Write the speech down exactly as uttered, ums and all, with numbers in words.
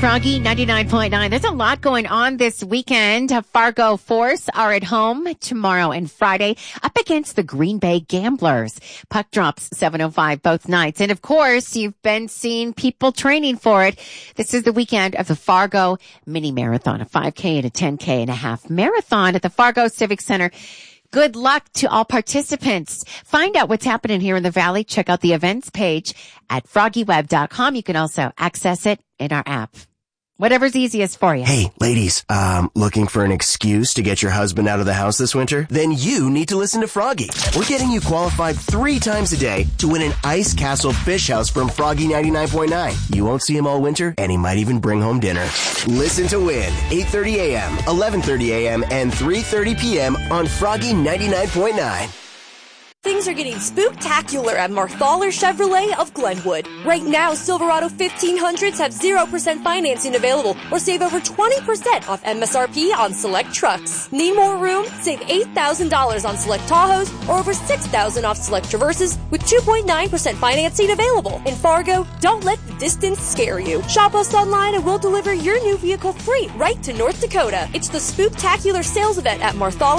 Froggy ninety-nine point nine. There's a lot going on this weekend. Fargo Force are at home tomorrow and Friday up against the Green Bay Gamblers. Puck drops seven oh five both nights. And of course, you've been seeing people training for it. This is the weekend of the Fargo Mini Marathon, a five K and a ten K and a half marathon at the Fargo Civic Center. Good luck to all participants. Find out what's happening here in the Valley. Check out the events page at froggy web dot com. You can also access it in our app. Whatever's easiest for you. Hey, ladies, um, looking for an excuse to get your husband out of the house this winter? Then you need to listen to Froggy. We're getting you qualified three times a day to win an Ice Castle Fish House from Froggy ninety-nine point nine. You won't see him all winter, and he might even bring home dinner. Listen to win, eight thirty a.m., eleven thirty a.m., and three thirty p.m. on Froggy ninety-nine point nine. Things are getting spooktacular at Marthaler Chevrolet of Glenwood. Right now, Silverado fifteen hundreds have zero percent financing available or save over twenty percent off M S R P on select trucks. Need more room? Save eight thousand dollars on select Tahoes or over six thousand dollars off select Traverses with two point nine percent financing available. In Fargo, don't let the distance scare you. Shop us online and we'll deliver your new vehicle free right to North Dakota. It's the spooktacular sales event at Marthaler